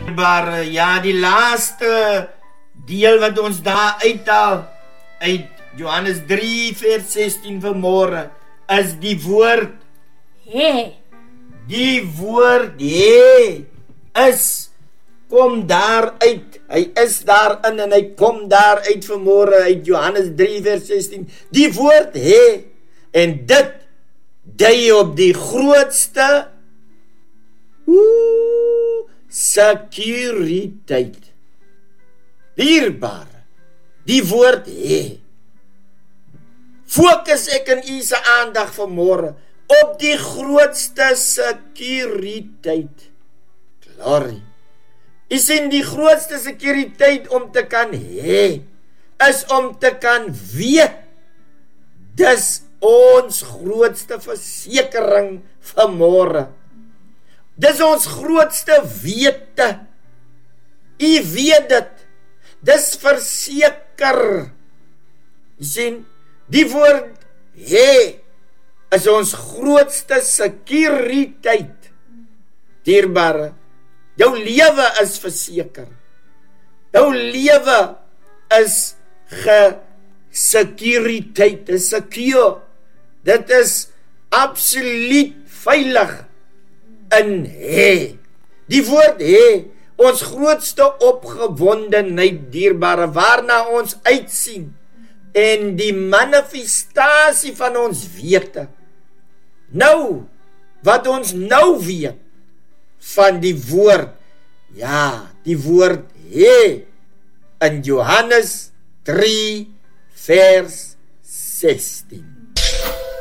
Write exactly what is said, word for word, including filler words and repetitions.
Maar ja, die laaste deel wat ons daar uithaal uit Johannes drie vers sestien vanmôre is die woord He. Die woord He is kom daar uit. Hy is daarin en hy kom daar uit vanmôre uit Johannes drie vers sestien. Die woord He en dit dui op die grootste Oeh, sekuriteit. Dierbaar. Die woord He. Fokus ek in u se aandag vanmôre op die grootste sekuriteit. Glory. U sien die grootste sekuriteit om te kan hê is om te kan weet. Dis ons grootste versekering vanmôre. Dis ons grootste wete. U weet dit. Dis verseker. U sien, die woord He is ons grootste sekuriteit. Dierbare, jou lewe is verseker. Jou lewe is gesekuriteit, is secure. Dit is absoluut veilig in He. Die woord He, ons grootste opgewondenheid, dierbare, waarna ons uitsien, en die manifestasie van ons wete. Nou, wat ons nou weet, van die woord, ja, die woord He, in Johannes drie vers sestien.